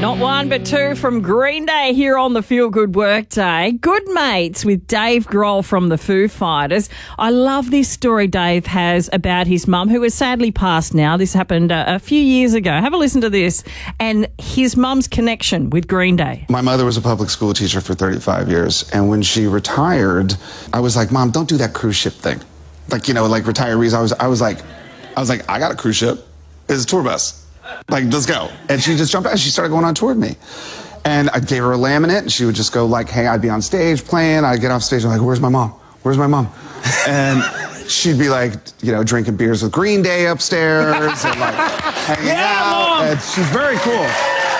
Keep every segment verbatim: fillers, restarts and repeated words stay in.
Not one, but two from Green Day here on the Feel Good Workday. Good Mates with Dave Grohl from the Foo Fighters. I love this story Dave has about his mum, who has sadly passed now. This happened a, a few years ago. Have a listen to this and his mum's connection with Green Day. My mother was a public school teacher for thirty-five years, and when she retired, I was like, Mom, don't do that cruise ship thing. Like, you know, like retirees, I was, I was like, I was like, I got a cruise ship. It's a tour bus. Like, let's go. And she just jumped out and she started going on tour with me. And I gave her a laminate and she would just go like, hey, I'd be on stage playing. I'd get off stage and I'm like, where's my mom? Where's my mom? And she'd be like, you know, drinking beers with Green Day upstairs and like hanging yeah, out. Mom. And she's very cool.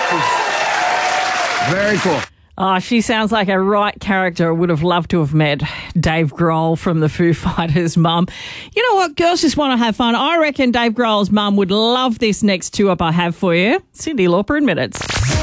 She's very cool. Oh, she sounds like a right character. I would have loved to have met Dave Grohl from the Foo Fighters' mum. You know what? Girls just want to have fun. I reckon Dave Grohl's mum would love this next two-up I have for you. Cyndi Lauper in minutes.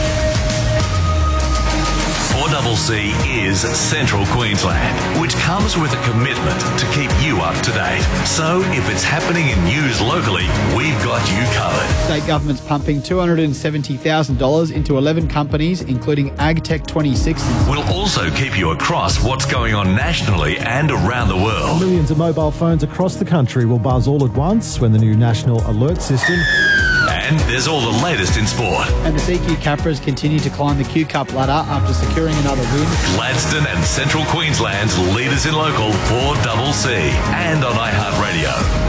four C C is Central Queensland, which comes with a commitment to keep you up to date. So if it's happening in news locally, we've got you covered. State government's pumping two hundred seventy thousand dollars into eleven companies, including AgTech twenty-six. We'll also keep you across what's going on nationally and around the world. Millions of mobile phones across the country will buzz all at once when the new national alert system... And there's all the latest in sport. And the C Q Capras continue to climb the Q Cup ladder after securing another win. Gladstone and Central Queensland's leaders in local four C C and on iHeartRadio.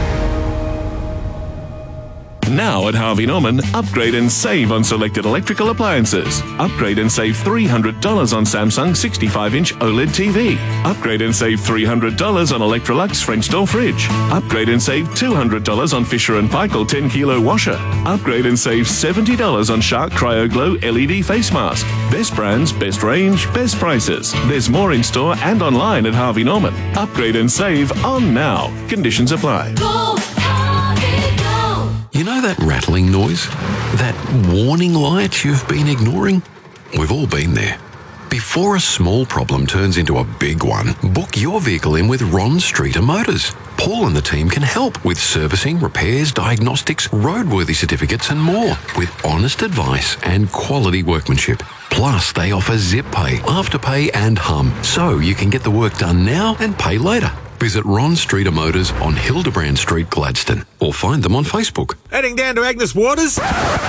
Now at Harvey Norman, upgrade and save on selected electrical appliances. Upgrade and save three hundred dollars on Samsung sixty-five inch OLED T V. Upgrade and save three hundred dollars on Electrolux French door fridge. Upgrade and save two hundred dollars on Fisher and Paykel ten kilo washer. Upgrade and save seventy dollars on Shark Cryo Glow L E D face mask. Best brands, best range, best prices. There's more in store and online at Harvey Norman. Upgrade and save on now. Conditions apply. Go, Harvey, go. You know that rattling noise? That warning light you've been ignoring? We've all been there. Before a small problem turns into a big one, book your vehicle in with Ron Streeter Motors. Paul and the team can help with servicing, repairs, diagnostics, roadworthy certificates and more, with honest advice and quality workmanship. Plus, they offer Zip Pay, Afterpay and Hum, so you can get the work done now and pay later. Visit Ron Streeter Motors on Hildebrand Street, Gladstone, or find them on Facebook. Heading down to Agnes Waters?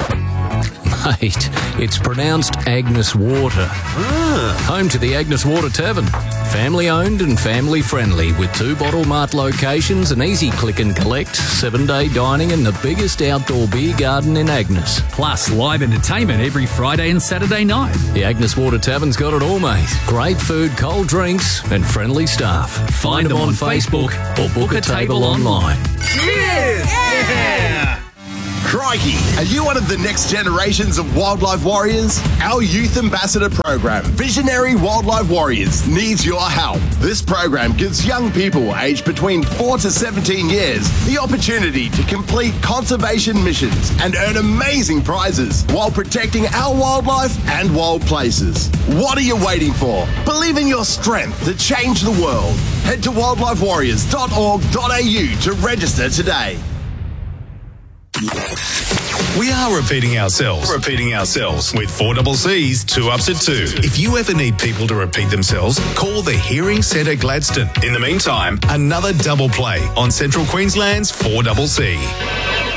Mate, it's pronounced Agnes Water. Ah. Home to the Agnes Water Tavern. Family owned and family friendly with two Bottle Mart locations, an easy click and collect, seven day dining and the biggest outdoor beer garden in Agnes. Plus live entertainment every Friday and Saturday night. The Agnes Water Tavern's got it all, mate. Great food, cold drinks and friendly staff. Find, Find them on Facebook or book a table online. Cheers! Yeah! Crikey! Are you one of the next generations of wildlife warriors? Our Youth Ambassador program, Visionary Wildlife Warriors, needs your help. This program gives young people aged between four to seventeen years the opportunity to complete conservation missions and earn amazing prizes while protecting our wildlife and wild places. What are you waiting for? Believe in your strength to change the world. Head to wildlife warriors dot org dot a u to register today. We are repeating ourselves, repeating ourselves with four C C's, two ups at two. If you ever need people to repeat themselves, call the Hearing Centre Gladstone. In the meantime, another double play on Central Queensland's four C C.